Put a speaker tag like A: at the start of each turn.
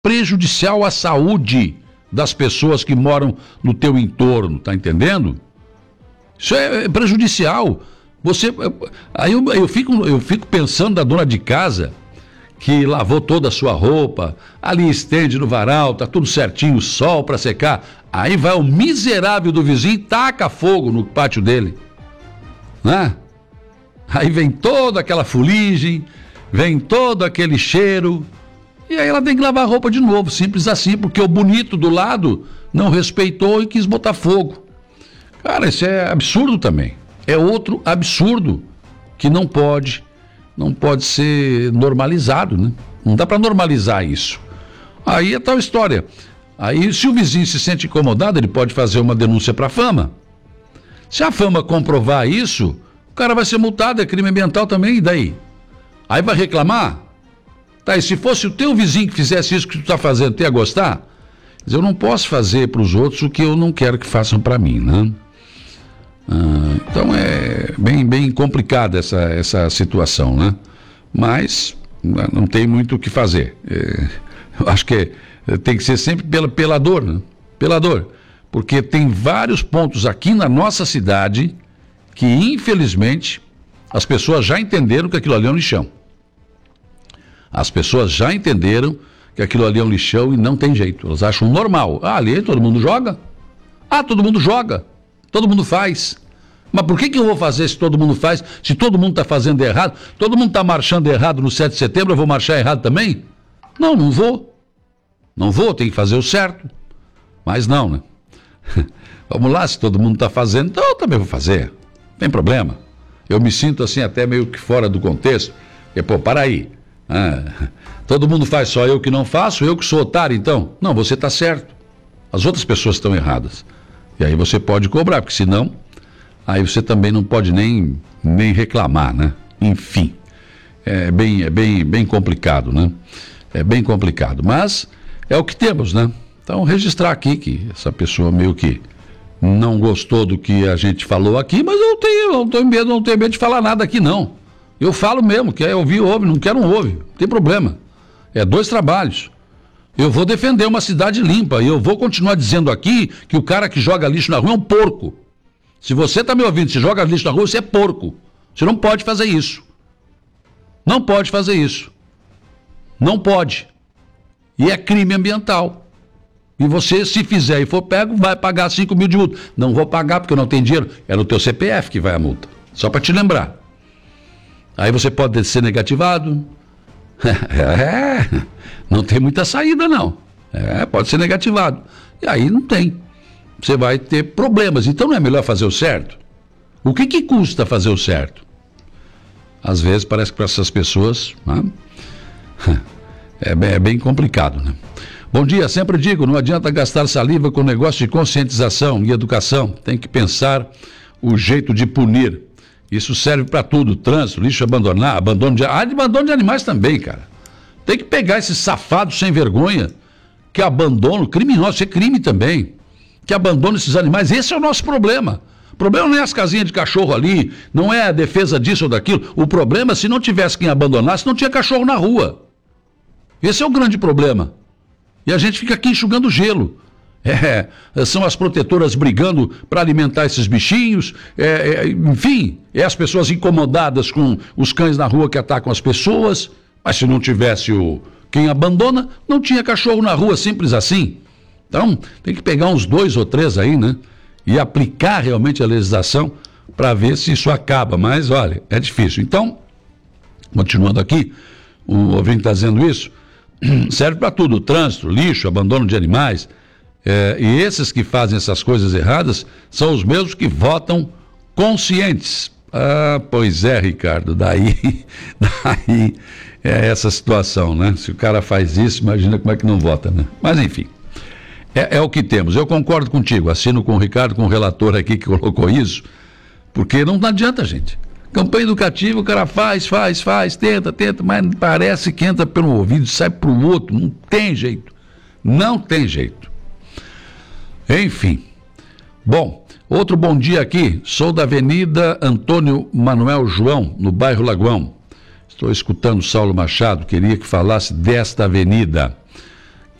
A: prejudicial à saúde das pessoas que moram no teu entorno, tá entendendo? Isso é prejudicial. Aí eu fico pensando da dona de casa que lavou toda a sua roupa, ali estende no varal, tá tudo certinho, sol para secar. Aí vai o miserável do vizinho e taca fogo no pátio dele, né? Aí vem toda aquela fuligem, vem todo aquele cheiro, e aí ela tem que lavar a roupa de novo, simples assim, porque o bonito do lado não respeitou e quis botar fogo. Cara, isso é absurdo também. É outro absurdo que não pode ser normalizado, né? Não dá para normalizar isso. Aí é tal história. Aí, se o vizinho se sente incomodado, ele pode fazer uma denúncia para a Fama. Se a Fama comprovar isso, o cara vai ser multado, é crime ambiental também, e daí? Aí vai reclamar? Tá, e se fosse o teu vizinho que fizesse isso que tu tá fazendo, tu ia gostar? Mas eu não posso fazer para os outros o que eu não quero que façam para mim, né? Então é bem complicada essa situação, né? Mas não tem muito o que fazer. Eu acho que tem que ser sempre pela dor, né? Pela dor. Porque tem vários pontos aqui na nossa cidade que, infelizmente, as pessoas já entenderam que aquilo ali é um lixão. As pessoas já entenderam que aquilo ali é um lixão e não tem jeito. Elas acham normal. Ali todo mundo joga. Todo mundo joga. Todo mundo faz. Mas por que eu vou fazer se todo mundo faz? Se todo mundo está fazendo errado, todo mundo está marchando errado no 7 de setembro, eu vou marchar errado também? Não vou. Não vou, tem que fazer o certo. Mas não, né? Vamos lá, se todo mundo está fazendo, então eu também vou fazer. Não tem problema. Eu me sinto assim até meio que fora do contexto. Porque, para aí. Todo mundo faz, só eu que não faço, eu que sou otário, então. Não, você está certo. As outras pessoas estão erradas. E aí você pode cobrar, porque senão, aí você também não pode nem reclamar, né? Enfim, é bem complicado, né? É bem complicado, mas é o que temos, né? Então, registrar aqui que essa pessoa meio que não gostou do que a gente falou aqui, mas eu não tenho medo de falar nada aqui, não. Eu falo mesmo, quer ouvir, ouve, não quer, não ouve, não tem problema. É 2 trabalhos. Eu vou defender uma cidade limpa e eu vou continuar dizendo aqui que o cara que joga lixo na rua é um porco. Se você está me ouvindo, se joga lixo na rua, você é porco. Você não pode fazer isso. Não pode fazer isso. Não pode. E é crime ambiental. E você, se fizer e for pego, vai pagar 5 mil de multa. Não vou pagar porque eu não tenho dinheiro. É no teu CPF que vai a multa. Só para te lembrar. Aí você pode ser negativado. Não tem muita saída, não. Pode ser negativado. E aí não tem. Você vai ter problemas. Então não é melhor fazer o certo? O que custa fazer o certo? Às vezes parece que para essas pessoas, né? É bem complicado, né? Bom dia, sempre digo, não adianta gastar saliva com negócio de conscientização e educação. Tem que pensar o jeito de punir. Isso serve para tudo, trânsito, lixo abandono de animais também, cara. Tem que pegar esses safados sem vergonha que abandonam, criminosos, isso é crime também, que abandonam esses animais. Esse é o nosso problema. O problema não é as casinhas de cachorro ali, não é a defesa disso ou daquilo. O problema é se não tivesse quem abandonasse, não tinha cachorro na rua. Esse é o grande problema. E a gente fica aqui enxugando gelo. São as protetoras brigando para alimentar esses bichinhos, enfim, as pessoas incomodadas com os cães na rua que atacam as pessoas, mas se não tivesse quem abandona, não tinha cachorro na rua, simples assim. Então, tem que pegar uns 2 ou 3 aí, né, e aplicar realmente a legislação para ver se isso acaba, mas olha, é difícil. Então, continuando aqui, o ouvinte está dizendo isso, serve para tudo, trânsito, lixo, abandono de animais. E esses que fazem essas coisas erradas são os mesmos que votam conscientes. Pois é, Ricardo, daí é essa situação, né? Se o cara faz isso, imagina como é que não vota, né? Mas enfim, é o que temos. Eu concordo contigo, assino com o Ricardo, com o relator aqui que colocou isso, porque não adianta, gente. Campanha educativa, o cara faz, tenta, mas parece que entra pelo ouvido e sai pro outro, não tem jeito. Não tem jeito. Enfim, bom, outro bom dia aqui, sou da Avenida Antônio Manuel João, no bairro Lagoão. Estou escutando Saulo Machado, queria que falasse desta avenida.